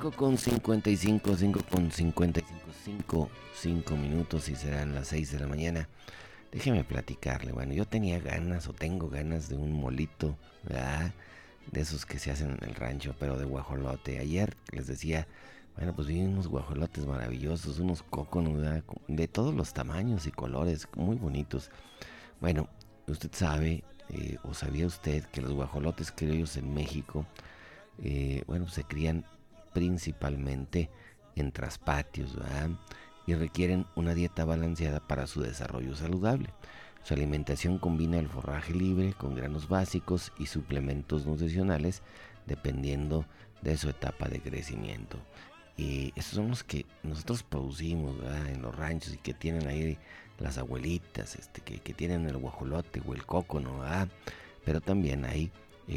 5 minutos y serán las 6 de la mañana. Déjeme platicarle. Bueno, yo tenía ganas o tengo ganas de un molito, ¿verdad? De esos que se hacen en el rancho, pero de guajolote. Ayer les decía, bueno, pues vi unos guajolotes maravillosos, unos cóconos, ¿verdad? De todos los tamaños y colores, muy bonitos. Bueno, usted sabe, o sabía usted que los guajolotes criollos en México, bueno, se crían principalmente en traspatios, ¿verdad? Y requieren una dieta balanceada para su desarrollo saludable. Su alimentación combina el forraje libre con granos básicos y suplementos nutricionales dependiendo de su etapa de crecimiento. Y estos son los que nosotros producimos, ¿verdad? En los ranchos y que tienen ahí las abuelitas, que tienen el guajolote o el cócono, ¿verdad? Pero también hay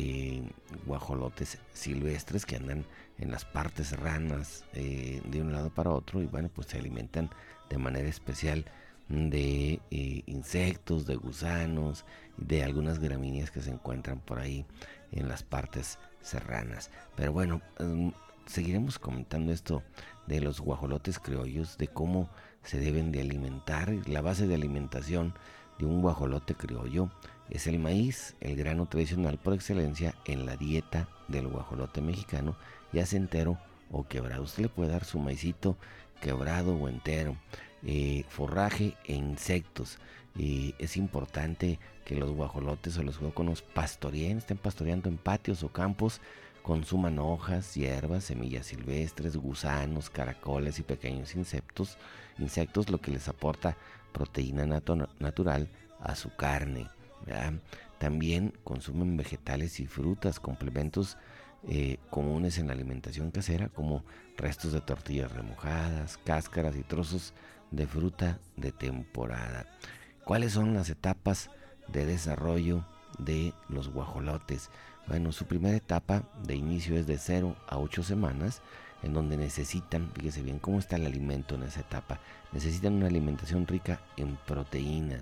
guajolotes silvestres que andan en las partes serranas de un lado para otro y bueno, pues se alimentan de manera especial de insectos, de gusanos, de algunas gramíneas que se encuentran por ahí en las partes serranas. Pero bueno, seguiremos comentando esto de los guajolotes criollos, de cómo se deben de alimentar. La base de alimentación de un guajolote criollo es el maíz, el grano tradicional por excelencia en la dieta del guajolote mexicano, ya sea entero o quebrado. Usted le puede dar su maicito quebrado o entero. Forraje e insectos. Es importante que los guajolotes o los cóconos pastoreen, estén pastoreando en patios o campos, consuman hojas, hierbas, semillas silvestres, gusanos, caracoles y pequeños insectos, lo que les aporta proteína natural a su carne, ¿verdad? También consumen vegetales y frutas, complementos comunes en la alimentación casera, como restos de tortillas remojadas, cáscaras y trozos de fruta de temporada. ¿Cuáles son las etapas de desarrollo de los guajolotes? Bueno, su primera etapa de inicio es de 0 a 8 semanas, en donde necesitan, fíjese bien cómo está el alimento en esa etapa, necesitan una alimentación rica en proteína.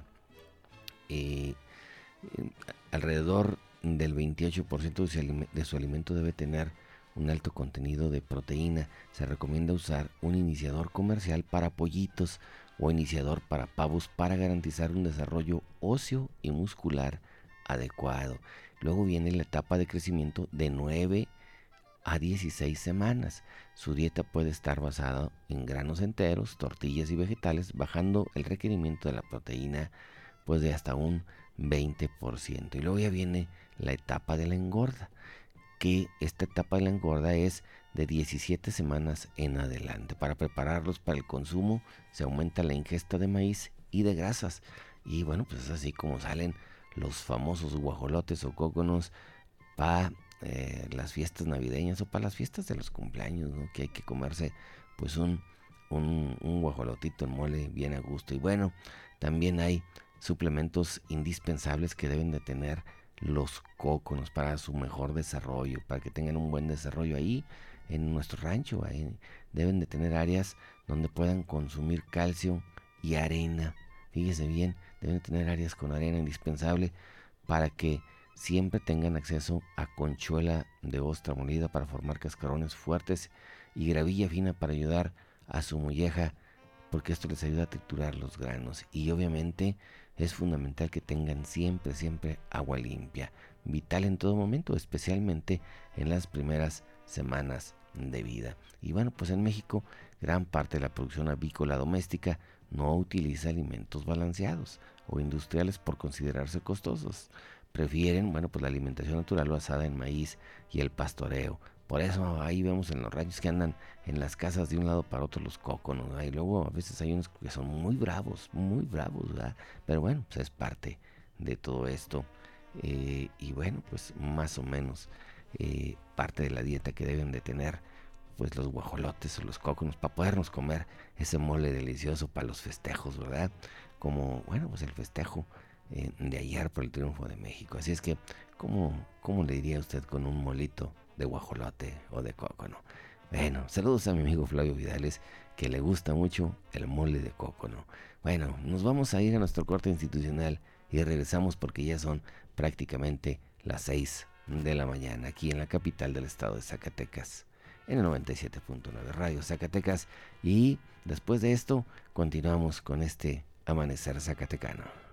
Alrededor del 28% de su alimento debe tener un alto contenido de proteína. Se recomienda usar un iniciador comercial para pollitos o iniciador para pavos para garantizar un desarrollo óseo y muscular adecuado. Luego viene la etapa de crecimiento de 9 a 16 semanas. Su dieta puede estar basada en granos enteros, tortillas y vegetales, bajando el requerimiento de la proteína pues de hasta un 20%. Y luego ya viene la etapa de la engorda, que esta etapa de la engorda es de 17 semanas en adelante. Para prepararlos para el consumo se aumenta la ingesta de maíz y de grasas. Y bueno, pues es así como salen los famosos guajolotes o cóconos para las fiestas navideñas o para las fiestas de los cumpleaños, ¿no? Que hay que comerse pues un guajolotito en mole bien a gusto. Y bueno, también hay suplementos indispensables que deben de tener los cóconos para su mejor desarrollo, para que tengan un buen desarrollo ahí en nuestro rancho. Ahí deben de tener áreas donde puedan consumir calcio y arena. Fíjese bien, deben de tener áreas con arena indispensable para que siempre tengan acceso a conchuela de ostra molida para formar cascarones fuertes y gravilla fina para ayudar a su molleja, porque esto les ayuda a triturar los granos. Y obviamente es fundamental que tengan siempre agua limpia, vital en todo momento, especialmente en las primeras semanas de vida. Y bueno, pues en México gran parte de la producción avícola doméstica no utiliza alimentos balanceados o industriales por considerarse costosos. Prefieren, bueno, pues la alimentación natural basada en maíz y el pastoreo. Por eso ahí vemos en los ranchos que andan en las casas de un lado para otro los cóconos, ¿no? Y luego a veces hay unos que son muy bravos, ¿verdad? Pero bueno, pues es parte de todo esto. Y bueno, pues más o menos parte de la dieta que deben de tener pues los guajolotes o los cóconos para podernos comer ese mole delicioso para los festejos, ¿verdad? Como, bueno, pues el festejo de ayer por el triunfo de México. Así es que, ¿cómo le diría usted con un molito de guajolote o de cócono? Bueno, saludos a mi amigo Flavio Vidales, que le gusta mucho el mole de cócono. Bueno, nos vamos a ir a nuestro corte institucional y regresamos porque ya son prácticamente las 6 de la mañana aquí en la capital del estado de Zacatecas. en el 97.9 Radio Zacatecas. Y después de esto, continuamos con este amanecer zacatecano.